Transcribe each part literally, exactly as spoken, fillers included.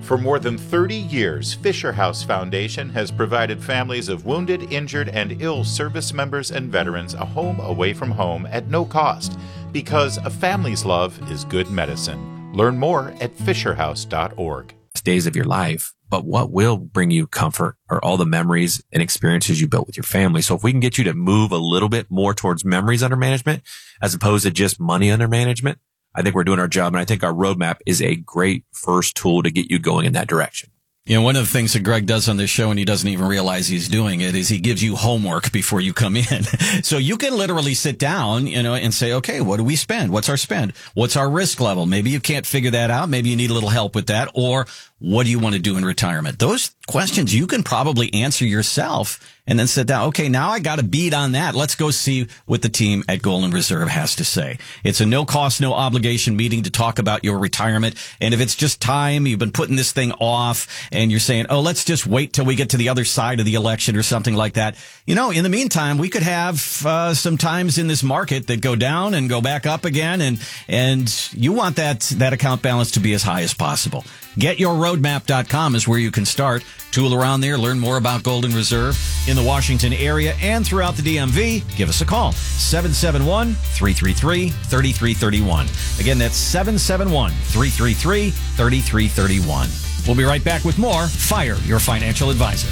For more than thirty years, Fisher House Foundation has provided families of wounded, injured, and ill service members and veterans a home away from home at no cost, because a family's love is good medicine. Learn more at fisher house dot org. Days of your life, but what will bring you comfort are all the memories and experiences you built with your family. So if we can get you to move a little bit more towards memories under management as opposed to just money under management, I think we're doing our job, and I think our roadmap is a great first tool to get you going in that direction. You know, one of the things that Greg does on this show, and he doesn't even realize he's doing it, is he gives you homework before you come in. So you can literally sit down, you know, and say, okay, what do we spend? What's our spend? What's our risk level? Maybe you can't figure that out. Maybe you need a little help with that. Or what do you want to do in retirement? Those questions you can probably answer yourself and then sit down. Okay, now I got a beat on that. Let's go see what the team at Golden Reserve has to say. It's a no cost, no obligation meeting to talk about your retirement. And if it's just time, you've been putting this thing off and you're saying, oh, let's just wait till we get to the other side of the election or something like that. You know, in the meantime, we could have uh, some times in this market that go down and go back up again. And, and you want that, that account balance to be as high as possible. get your roadmap dot com is where you can start. Tool around there, learn more about Golden Reserve in the Washington area and throughout the D M V. Give us a call, seven seven one, three three three, three three three one. Again, that's seven seven one, three three three, three three three one. We'll be right back with more Fire Your Financial Advisor.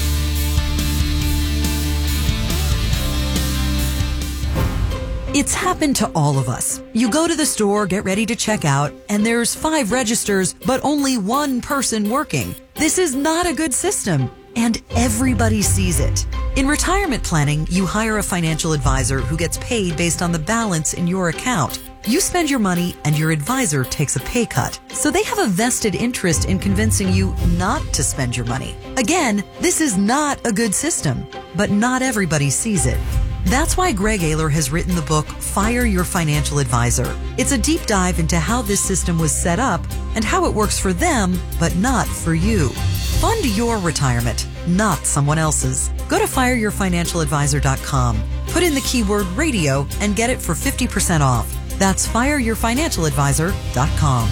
It's happened to all of us. You go to the store, get ready to check out, and there's five registers, but only one person working. This is not a good system, and everybody sees it. In retirement planning, you hire a financial advisor who gets paid based on the balance in your account. You spend your money, and your advisor takes a pay cut. So they have a vested interest in convincing you not to spend your money. Again, this is not a good system, but not everybody sees it. That's why Greg Ayler has written the book, Fire Your Financial Advisor. It's a deep dive into how this system was set up and how it works for them, but not for you. Fund your retirement, not someone else's. Go to fire your financial advisor dot com. Put in the keyword radio and get it for fifty percent off. That's fire your financial advisor dot com.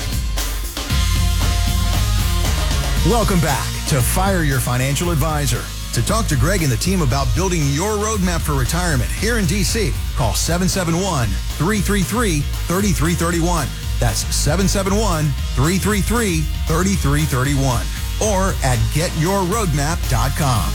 Welcome back to Fire Your Financial Advisor. To talk to Greg and the team about building your roadmap for retirement here in D C, call seven seven one, three three three, three three three one. That's seven seven one, three three three, three three three one. Or at get your roadmap dot com.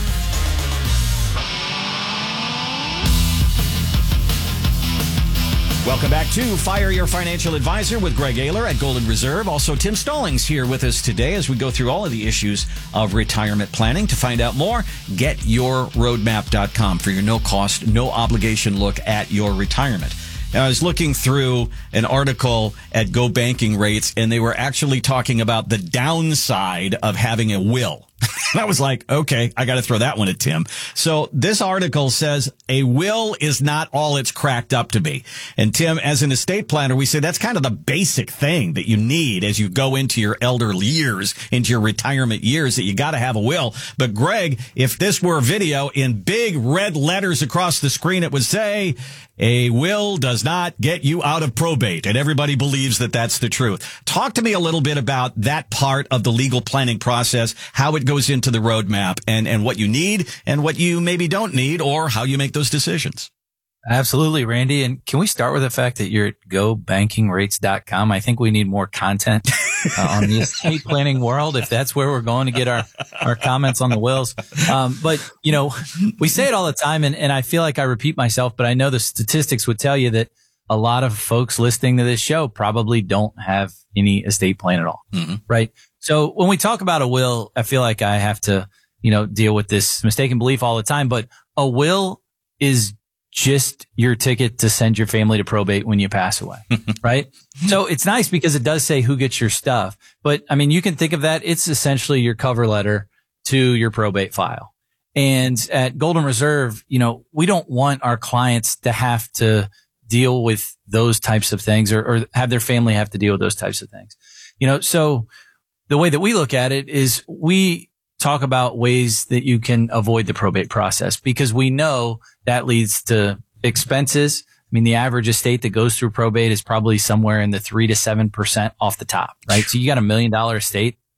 Welcome back to Fire Your Financial Advisor with Greg Ayler at Golden Reserve. Also, Tim Stallings here with us today as we go through all of the issues of retirement planning. To find out more, get your roadmap dot com for your no-cost, no-obligation look at your retirement. Now, I was looking through an article at Go Banking Rates, and they were actually talking about the downside of having a will. And I was like, okay, I got to throw that one at Tim. So this article says a will is not all it's cracked up to be. And Tim, as an estate planner, we say that's kind of the basic thing that you need as you go into your elder years, into your retirement years, that you got to have a will. But Greg, if this were video in big red letters across the screen, it would say, a will does not get you out of probate. And everybody believes that that's the truth. Talk to me a little bit about that part of the legal planning process, how it goes into the roadmap, and, and what you need and what you maybe don't need, or how you make those decisions. Absolutely, Randy. And can we start with the fact that you're at go banking rates dot com? I think we need more content uh, on the estate planning world, if that's where we're going to get our, our comments on the wills. Um, but, you know, we say it all the time, and, and I feel like I repeat myself, but I know the statistics would tell you that a lot of folks listening to this show probably don't have any estate plan at all, mm-hmm. right? So when we talk about a will, I feel like I have to, you know, deal with this mistaken belief all the time, but a will is just your ticket to send your family to probate when you pass away, right? So it's nice because it does say who gets your stuff. But I mean, you can think of that. It's essentially your cover letter to your probate file. And at Golden Reserve, you know, we don't want our clients to have to deal with those types of things, or, or have their family have to deal with those types of things. You know, so the way that we look at it is we talk about ways that you can avoid the probate process, because we know that leads to expenses. I mean, the average estate that goes through probate is probably somewhere in the three to seven percent off the top, right? So you got a million dollar estate,